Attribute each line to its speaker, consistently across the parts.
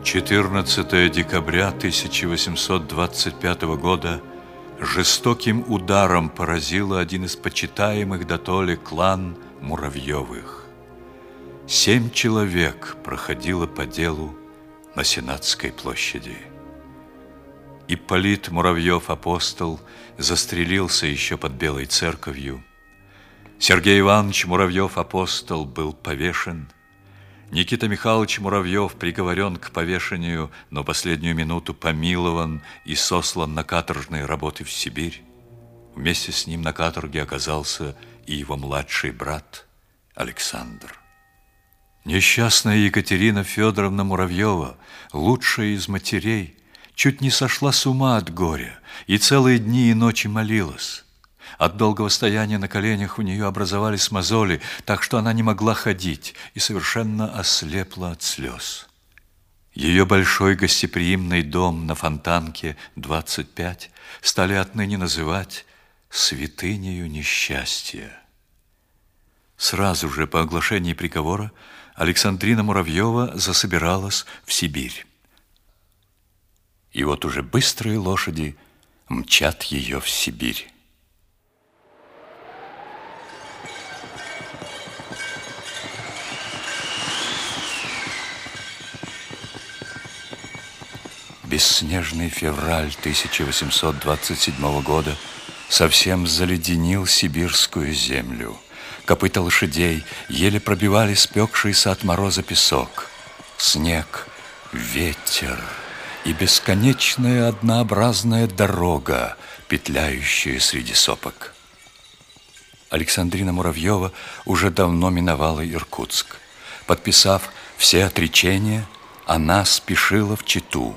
Speaker 1: 14 декабря 1825 года жестоким ударом поразило один из почитаемых дотоле клан Муравьевых. 7 человек проходило по делу на Сенатской площади. Ипполит Муравьев-апостол застрелился еще под Белой церковью. Сергей Иванович Муравьев-апостол был повешен. Никита Михайлович Муравьев приговорен к повешению, но последнюю минуту помилован и сослан на каторжные работы в Сибирь. Вместе с ним на каторге оказался и его младший брат Александр. Несчастная Екатерина Федоровна Муравьева, лучшая из матерей, чуть не сошла с ума от горя и целые дни и ночи молилась. От долгого стояния на коленях у нее образовались мозоли, так что она не могла ходить и совершенно ослепла от слез. Ее большой гостеприимный дом на Фонтанке, 25, стали отныне называть святынею несчастья. Сразу же по оглашении приговора Александрина Муравьева засобиралась в Сибирь. И вот уже быстрые лошади мчат ее в Сибирь. Бесснежный февраль 1827 года совсем заледенил сибирскую землю. Копыта лошадей еле пробивали спекшийся от мороза песок. Снег, ветер и бесконечная однообразная дорога, петляющая среди сопок. Александрина Муравьева уже давно миновала Иркутск. Подписав все отречения, она спешила в Читу.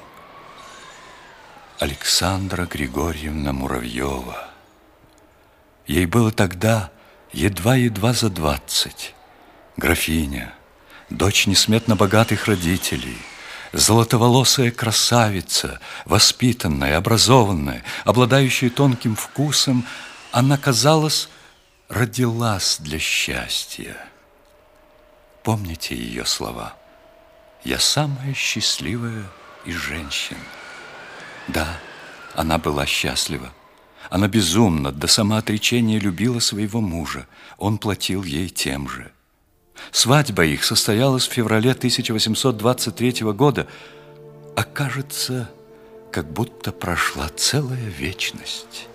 Speaker 1: Александра Григорьевна Муравьева. Ей было тогда едва-едва за 20. Графиня, дочь несметно богатых родителей, золотоволосая красавица, воспитанная, образованная, обладающая тонким вкусом, она, казалось, родилась для счастья. Помните ее слова? «Я самая счастливая из женщин». Да, она была счастлива. Она безумно, до самоотречения любила своего мужа. Он платил ей тем же. Свадьба их состоялась в феврале 1823 года, а кажется, как будто прошла целая вечность.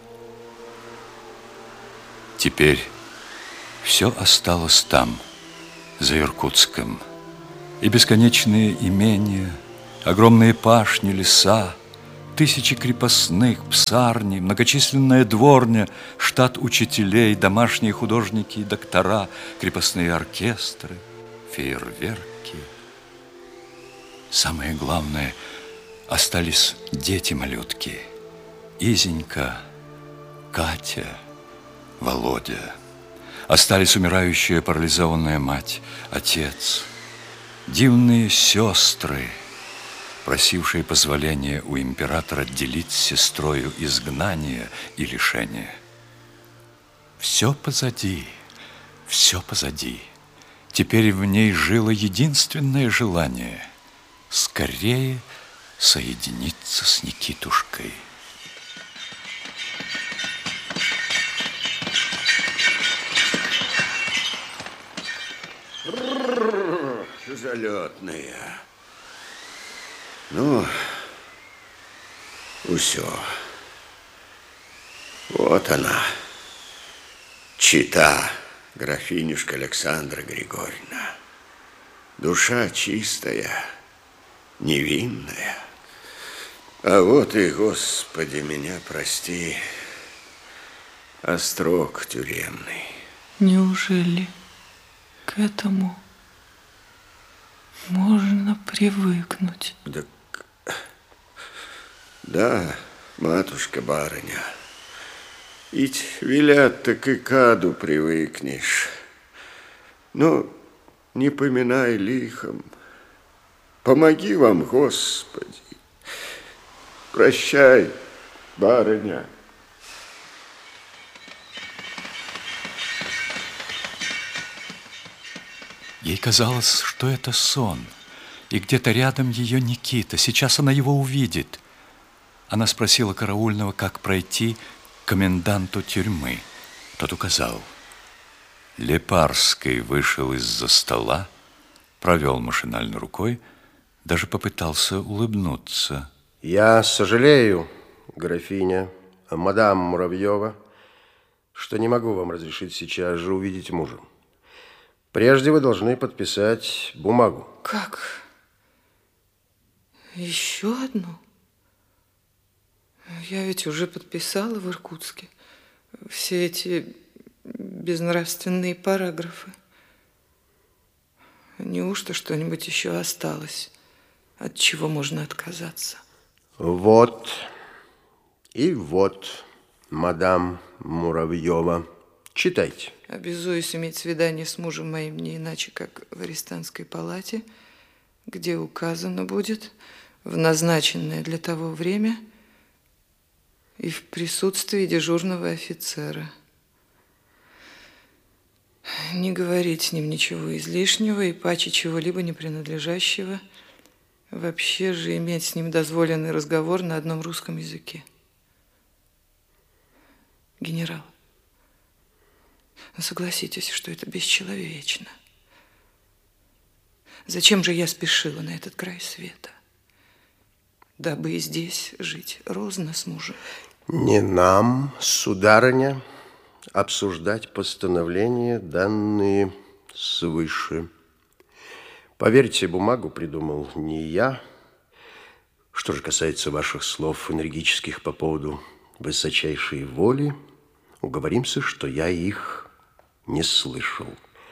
Speaker 1: Теперь все осталось там, за Иркутском. И бесконечные имения, огромные пашни, леса, тысячи крепостных, псарни, многочисленная дворня, штат учителей, домашние художники и доктора, крепостные оркестры, фейерверки. Самое главное, остались дети-малютки. Изенька, Катя, Володя. Остались умирающая парализованная мать, отец, дивные сестры, просившие позволения у императора делить с сестрою изгнание и лишение. Все позади, все позади. Теперь в ней жило единственное желание – скорее соединиться с Никитушкой.
Speaker 2: Залетные. Ну, усё. Вот она, Чита, графинюшка Александра Григорьевна. Душа чистая, невинная. А вот и, Господи, меня прости, острог тюремный.
Speaker 3: Неужели к этому можно привыкнуть?
Speaker 2: Да, матушка-барыня. Ить велят, так и к аду привыкнешь. Но не поминай лихом. Помоги вам, Господи. Прощай, барыня.
Speaker 1: Ей казалось, что это сон. и где-то рядом ее Никита. Сейчас она его увидит. Она спросила караульного, как пройти к коменданту тюрьмы. Тот указал. Лепарский вышел из-за стола, провел машинально рукой, даже попытался улыбнуться.
Speaker 4: Я сожалею, графиня, мадам Муравьева, что не могу вам разрешить сейчас же увидеть мужа. Прежде вы должны подписать бумагу.
Speaker 3: Как? Еще одну? Я ведь уже подписала в Иркутске все эти безнравственные параграфы. Неужто что-нибудь еще осталось, от чего можно отказаться?
Speaker 4: Вот и вот, мадам Муравьева. Читайте.
Speaker 3: Обязуюсь иметь свидание с мужем моим не иначе, как в арестантской палате, где указано будет в назначенное для того время и в присутствии дежурного офицера. Не говорить с ним ничего излишнего и паче чего-либо не принадлежащего. Вообще же иметь с ним дозволенный разговор на одном русском языке. Генерал, ну согласитесь, что это бесчеловечно. Зачем же я спешила на этот край света? Дабы и здесь жить розно с мужем.
Speaker 4: Не нам, сударыня, обсуждать постановления, данные свыше. Поверьте, бумагу придумал не я. Что же касается ваших слов энергических по поводу высочайшей воли, уговоримся, что я их не слышал.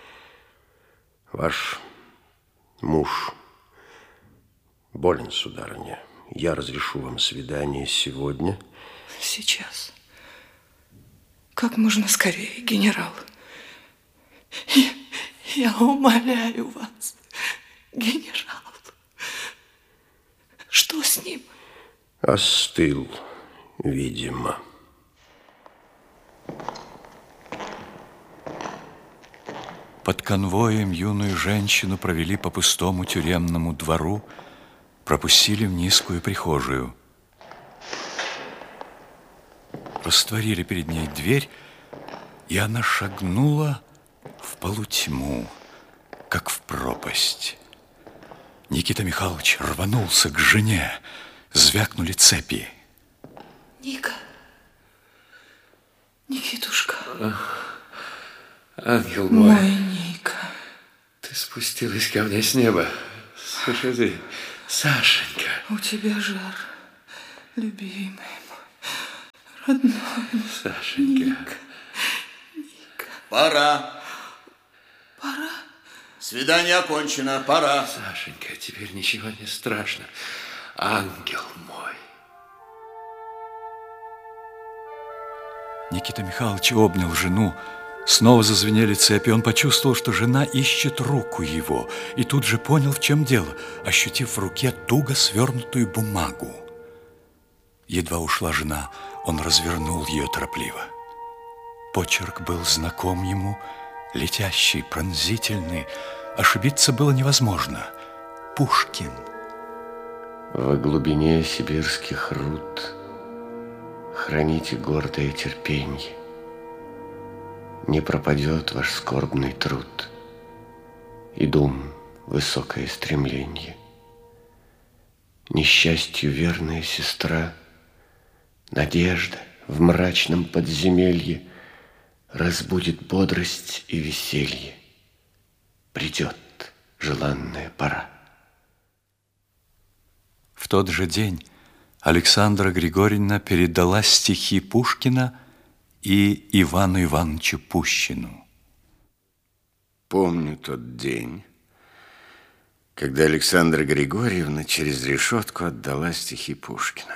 Speaker 4: Ваш муж болен, сударыня. Я разрешу вам свидание сегодня.
Speaker 3: Сейчас. Как можно скорее, генерал. Я умоляю вас, генерал. Что с ним?
Speaker 4: Остыл, видимо.
Speaker 1: Под конвоем юную женщину провели по пустому тюремному двору, пропустили в низкую прихожую. Растворили перед ней дверь, и она шагнула в полутьму, как в пропасть. Никита Михайлович рванулся к жене, звякнули цепи.
Speaker 3: Ника, Никитушка.
Speaker 5: Ангел мой.
Speaker 3: Мой Ника.
Speaker 5: Ты спустилась ко мне с неба. Слушай ты, Сашенька.
Speaker 3: У тебя жар, любимый мой, родной мой.
Speaker 5: Сашенька.
Speaker 3: Ника. Ника.
Speaker 6: Пора.
Speaker 3: Пора?
Speaker 6: Свидание окончено, пора.
Speaker 5: Сашенька, теперь ничего не страшно. Ангел мой.
Speaker 1: Никита Михайлович обнял жену. Снова зазвенели цепи. Он почувствовал, что жена ищет руку его. И тут же понял, в чем дело, ощутив в руке туго свернутую бумагу. Едва ушла жена, он развернул ее торопливо. Почерк был знаком ему, летящий, пронзительный. Ошибиться было невозможно. Пушкин.
Speaker 4: Во глубине сибирских руд храните гордое терпенье. Не пропадет ваш скорбный труд и дум высокое стремленье. Несчастью верная сестра, надежда в мрачном подземелье разбудит бодрость и веселье. Придет желанная пора.
Speaker 1: В тот же день Александра Григорьевна передала стихи Пушкина и Ивану Ивановичу Пущину.
Speaker 2: Помню тот день, когда Александра Григорьевна через решетку отдала стихи Пушкина.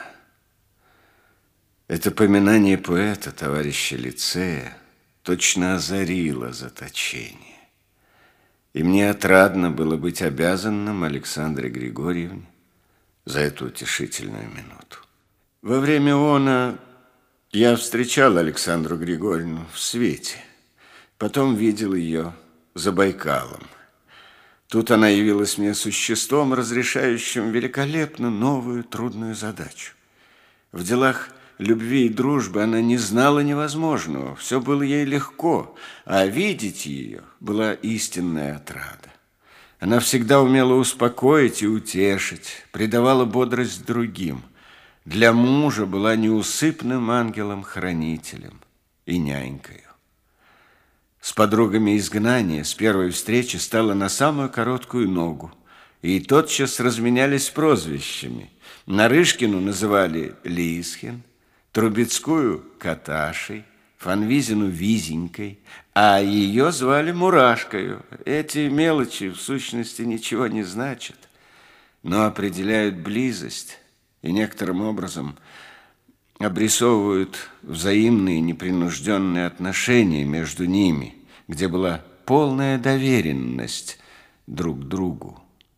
Speaker 2: Это поминание поэта, товарища Лицея, точно озарило заточение. И мне отрадно было быть обязанным Александре Григорьевне за эту утешительную минуту. Во время она я встречал Александру Григорьевну в свете, потом видел ее за Байкалом. Тут она явилась мне существом, разрешающим великолепно новую трудную задачу. В делах любви и дружбы она не знала невозможного, все было ей легко, а видеть ее была истинная отрада. Она всегда умела успокоить и утешить, придавала бодрость другим. Для мужа была неусыпным ангелом-хранителем и нянькою. С подругами изгнания с первой встречи стала на самую короткую ногу, и тотчас разменялись прозвищами. Нарышкину называли Лисхин, Трубецкую – Каташей, Фанвизину – Визенькой, а ее звали Мурашкою. Эти мелочи в сущности ничего не значат, но определяют близость и некоторым образом обрисовывают взаимные непринужденные отношения между ними, где была полная доверенность друг к другу.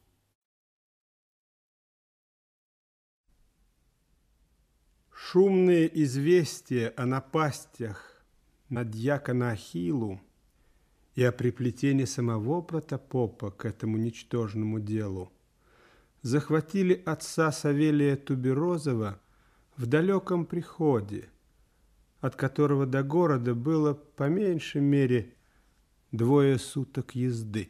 Speaker 7: Шумные известия о напастях на дьякона Ахиллу и о приплетении самого протопопа к этому ничтожному делу захватили отца Савелия Туберозова в далеком приходе, от которого до города было по меньшей мере 2 суток езды.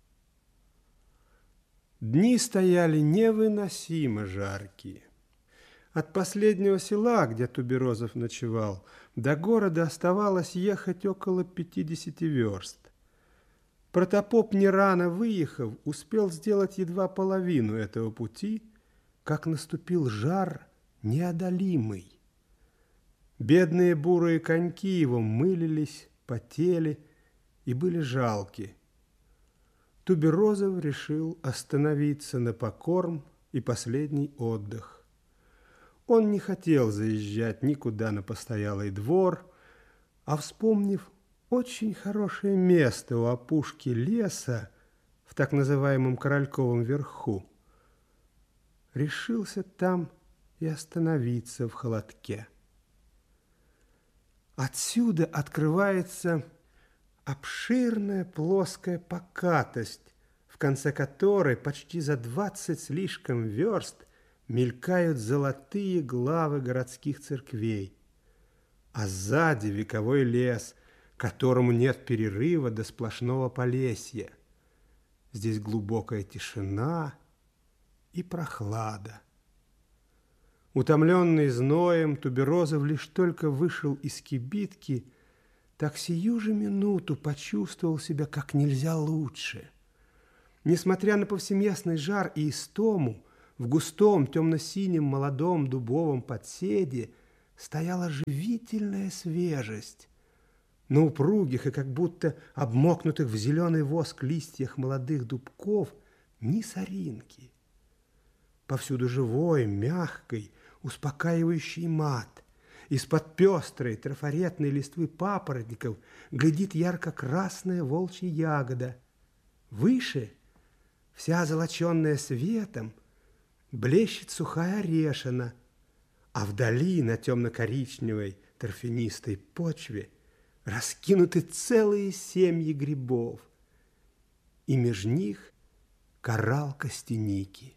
Speaker 7: Дни стояли невыносимо жаркие. От последнего села, где Туберозов ночевал, до города оставалось ехать около 50 верст. Протопоп, не рано выехав, успел сделать едва половину этого пути, как наступил жар неодолимый. Бедные бурые коньки его мылились, потели и были жалки. Туберозов решил остановиться на покорм и последний отдых. Он не хотел заезжать никуда на постоялый двор, а, вспомнив очень хорошее место у опушки леса в так называемом Корольковом верху, решился там и остановиться в холодке. Отсюда открывается обширная плоская покатость, в конце которой почти за 20 слишком верст мелькают золотые главы городских церквей, а сзади вековой лес, которому нет перерыва до сплошного полесья. Здесь глубокая тишина и прохлада. Утомленный зноем, Туберозов лишь только вышел из кибитки, так сию же минуту почувствовал себя как нельзя лучше. Несмотря на повсеместный жар и истому, в густом темно-синем молодом дубовом подседе стояла живительная свежесть. На упругих и как будто обмокнутых в зеленый воск листьях молодых дубков ни соринки. Повсюду живой, мягкий, успокаивающий мат. Из-под пестрой трафаретной листвы папоротников глядит ярко-красная волчья ягода. Выше, вся золоченная светом, блещет сухая орешина, а вдали на темно-коричневой торфянистой почве раскинуты целые семьи грибов, и меж них коралл костяники.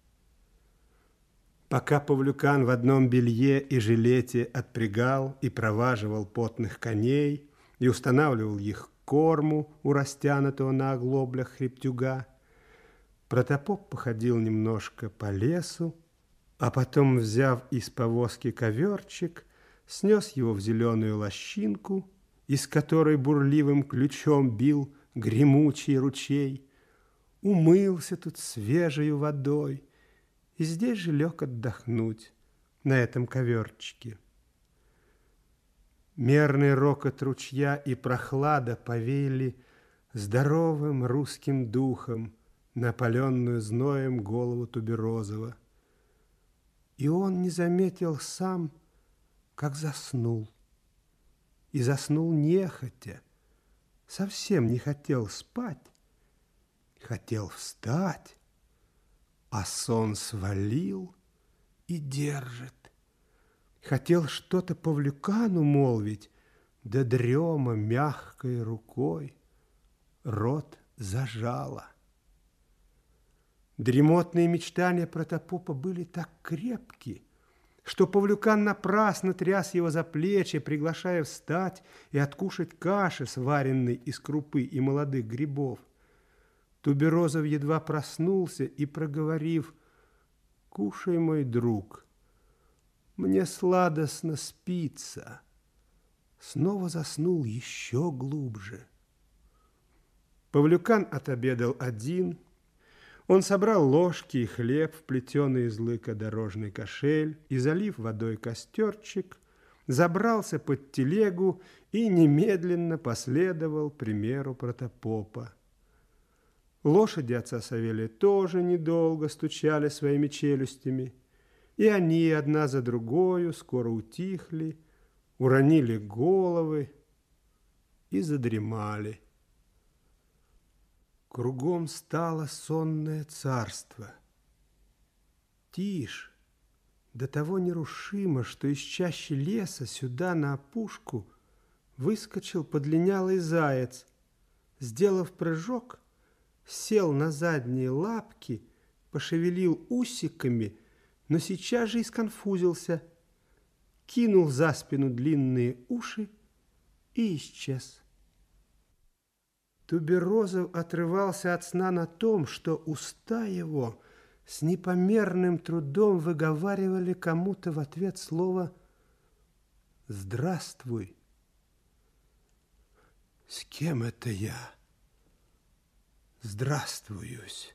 Speaker 7: Пока Павлюкан в одном белье и жилете отпрягал и проваживал потных коней и устанавливал их к корму у растянутого на оглоблях хребтюга, протопоп походил немножко по лесу, а потом, взяв из повозки коверчик, снес его в зеленую лощинку, из которой бурливым ключом бил гремучий ручей, умылся тут свежею водой и здесь же лег отдохнуть на этом коверчике. Мерный рокот ручья и прохлада повеяли здоровым русским духом на опаленную зноем голову Туберозова. И он не заметил сам, как заснул. И заснул нехотя, совсем не хотел спать, хотел встать, а сон свалил и держит. Хотел что-то Павлюкану молвить, да дрема мягкой рукой рот зажала. Дремотные мечтания протопопа были так крепки, что Павлюкан напрасно тряс его за плечи, приглашая встать и откушать каши, сваренной из крупы и молодых грибов. Туберозов едва проснулся и, проговорив: «Кушай, мой друг, мне сладостно спится», снова заснул еще глубже. Павлюкан отобедал один. Он собрал ложки и хлеб в плетеный из лыка дорожный кошель и, залив водой костерчик, забрался под телегу и немедленно последовал примеру протопопа. Лошади отца Савелия тоже недолго стучали своими челюстями, и они одна за другою скоро утихли, уронили головы и задремали. Кругом стало сонное царство. Тишь до того нерушимо, что из чащи леса сюда на опушку выскочил подлинялый заяц. Сделав прыжок, сел на задние лапки, пошевелил усиками, но сейчас же и сконфузился, кинул за спину длинные уши и исчез. Туберозов отрывался от сна на том, что уста его с непомерным трудом выговаривали кому-то в ответ слово «Здравствуй». С кем это я здравствуюсь?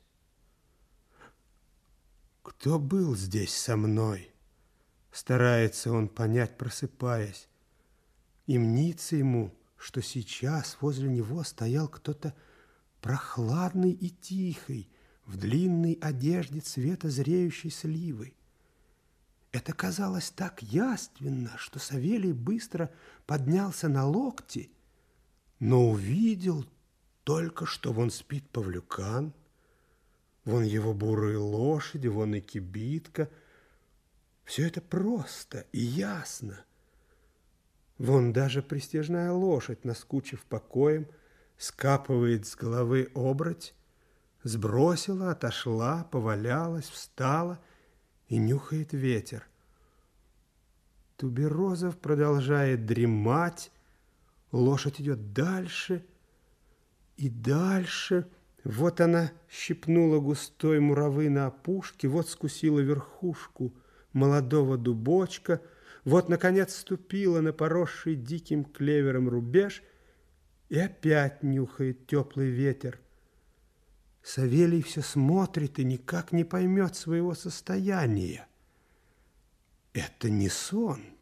Speaker 7: Кто был здесь со мной? Старается он понять, просыпаясь. И мнится ему, что сейчас возле него стоял кто-то прохладный и тихий, в длинной одежде цвета зреющей сливы. Это казалось так яственно, что Савелий быстро поднялся на локти, но увидел только, что вон спит Павлюкан, вон его бурые лошади, вон и кибитка. Все это просто и ясно. Вон даже пристяжная лошадь, наскучив покоем, скапывает с головы обрать, сбросила, отошла, повалялась, встала и нюхает ветер. Туберозов продолжает дремать, лошадь идет дальше и дальше. Вот она щипнула густой муравы на опушке, вот скусила верхушку молодого дубочка, вот, наконец, ступила на поросший диким клевером рубеж и опять нюхает теплый ветер. Савелий все смотрит и никак не поймет своего состояния. Это не сон.